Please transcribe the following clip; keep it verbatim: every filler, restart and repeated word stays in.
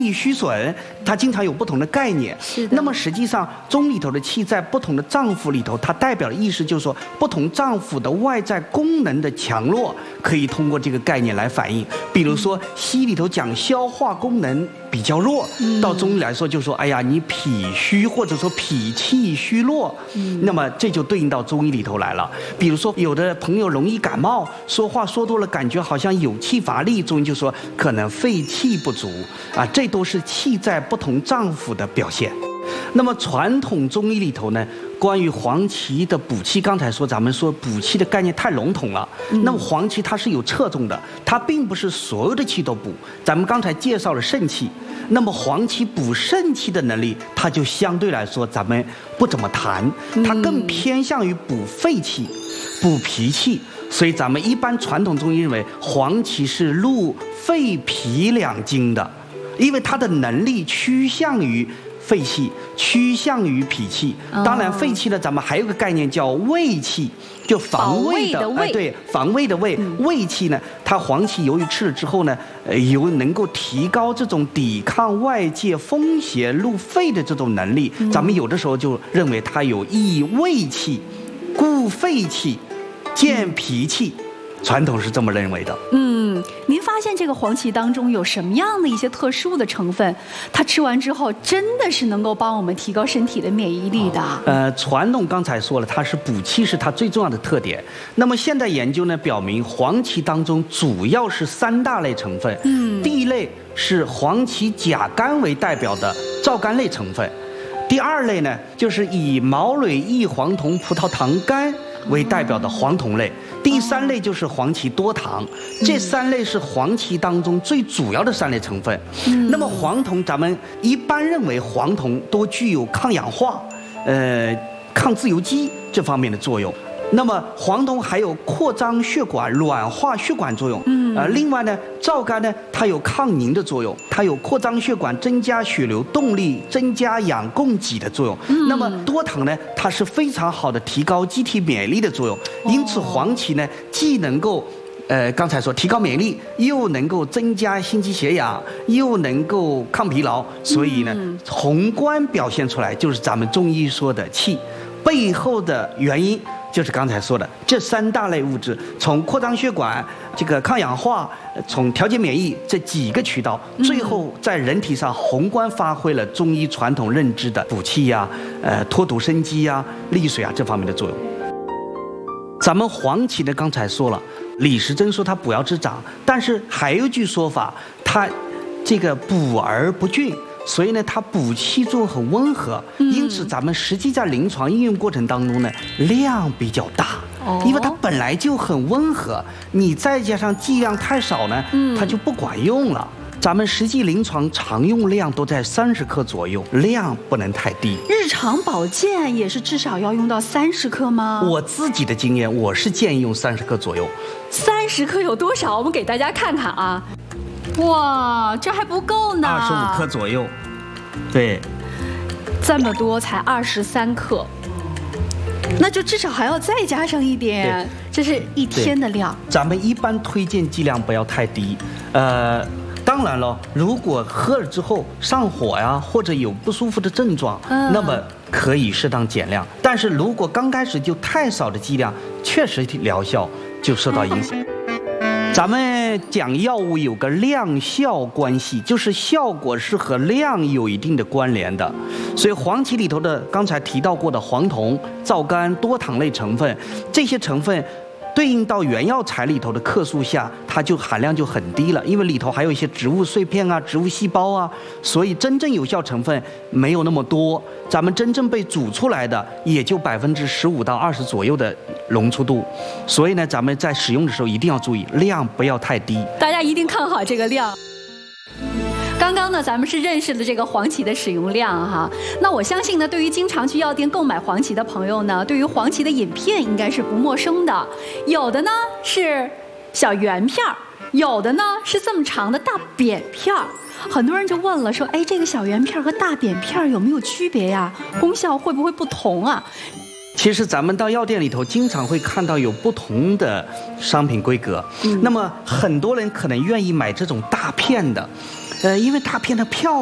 气虚损，它经常有不同的概念。 是的。 那么实际上，中医里头的气在不同的脏腑里头，它代表的意思就是说，不同脏腑的外在功能的强弱，可以通过这个概念来反映。比如说，西医里头讲消化功能比较弱， 嗯、 到中医来说就说，哎呀，你脾虚或者说脾气虚弱，嗯、那么这就对应到中医里头来了。比如说，有的朋友容易感冒，说话说多了，感觉好像有气乏力，中医就说可能肺气不足啊，这都是气在不同脏腑的表现。那么传统中医里头呢，关于黄芪的补气，刚才说咱们说补气的概念太笼统了。嗯、那么黄芪它是有侧重的，它并不是所有的气都补。咱们刚才介绍了肾气，那么黄芪补肾气的能力，它就相对来说咱们不怎么谈，它更偏向于补肺气、补脾气。所以咱们一般传统中医认为黄芪是入肺脾两经的，因为它的能力趋向于肺气，趋向于脾气。当然，肺气呢，咱们还有个概念叫胃气，就防卫的，哎、呃，对，防卫的胃。嗯、胃气呢，它黄芪由于吃了之后呢，呃，有能够提高这种抵抗外界风邪入肺的这种能力。嗯、咱们有的时候就认为它有益胃气、固肺气、健脾气。传统是这么认为的。 嗯，您发现这个黄芪当中有什么样的一些特殊的成分？它吃完之后真的是能够帮我们提高身体的免疫力的。 呃，传统刚才说了，它是补气是它最重要的特点。那么现代研究呢表明，黄芪当中主要是三大类成分。嗯，第一类是黄芪甲苷为代表的皂苷类成分。第二类呢，就是以毛蕊异黄酮葡萄糖苷为代表的黄酮类。第三类就是黄芪多糖，这三类是黄芪当中最主要的三类成分。嗯、那么黄酮，咱们一般认为黄酮都具有抗氧化、呃抗自由基这方面的作用。那么黄酮还有扩张血管、软化血管作用。嗯，呃，另外呢，皂苷呢，它有抗凝的作用，它有扩张血管、增加血流动力、增加氧供给的作用。嗯，那么多糖呢，它是非常好的提高机体免疫力的作用。因此，黄芪呢，既能够呃，刚才说提高免疫力，又能够增加心肌血氧，又能够抗疲劳，所以呢，嗯、宏观表现出来就是咱们中医说的气。背后的原因就是刚才说的这三大类物质，从扩张血管、这个抗氧化、从调节免疫这几个渠道，最后在人体上宏观发挥了中医传统认知的补气呀、呃脱毒生机呀、利水啊这方面的作用。咱们黄芪呢，刚才说了，李时珍说它补药之长，但是还有一句说法，它这个补而不峻。所以呢，它补气作用很温和，因此咱们实际在临床应用过程当中呢，量比较大，因为它本来就很温和，你再加上剂量太少呢，它就不管用了。咱们实际临床常用量都在三十克左右，量不能太低。 日常保健也是至少要用到三十克吗？ 我自己的经验，我是建议用三十克左右。 三十克有多少？我们给大家看看啊。哇，这还不够呢， 二十五克左右，对， 这么多才二十三克，那就至少还要再加上一点，这是一天的量。 咱们一般推荐剂量不要太低，呃，当然了，如果喝了之后上火呀，或者有不舒服的症状，嗯、那么可以适当减量。但是如果刚开始就太少的剂量，确实疗效就受到影响。咱们讲药物有个量效关系，就是效果是和量有一定的关联的。所以黄芪里头的刚才提到过的黄酮、皂苷、多糖类成分，这些成分对应到原药材里头的克数下，它就含量就很低了，因为里头还有一些植物碎片啊、植物细胞啊，所以真正有效成分没有那么多。咱们真正被煮出来的也就百分之十五到二十左右的浓稠度，所以呢，咱们在使用的时候一定要注意量不要太低。 大家一定看好这个量。刚刚呢，咱们是认识了这个黄芪的使用量哈。那我相信呢，对于经常去药店购买黄芪的朋友呢，对于黄芪的饮片应该是不陌生的。有的呢是小圆片儿，有的呢是这么长的大扁片儿。很多人就问了，说，哎，这个小圆片和大扁片有没有区别呀？功效会不会不同啊？ 其实咱们到药店里头经常会看到有不同的商品规格，嗯、那么很多人可能愿意买这种大片的。 呃，因为它变得漂